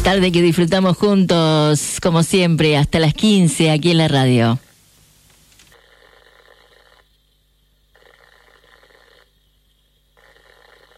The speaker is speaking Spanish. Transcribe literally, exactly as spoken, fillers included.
Tarde que disfrutamos juntos, como siempre, hasta las quince aquí en la radio.